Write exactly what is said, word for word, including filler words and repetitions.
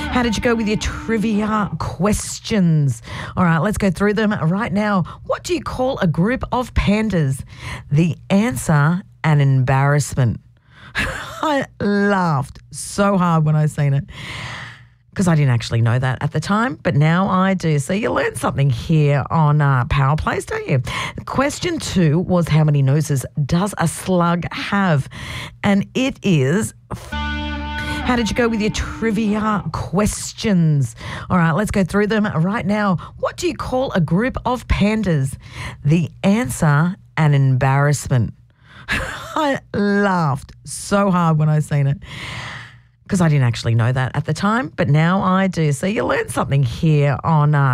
How did you go with your trivia questions? All right, let's go through them right now. What do you call a group of pandas? The answer, an embarrassment. I laughed so hard when I seen it because I didn't actually know that at the time, but now I do. So you learned something here on uh, Power Plays, don't you? Question two was, how many noses does a slug have? And it is... How did you go with your trivia questions? All right, let's go through them right now. What do you call a group of pandas? The answer, an embarrassment. I laughed so hard when I seen it because I didn't actually know that at the time, but now I do. So you learned something here on... Uh,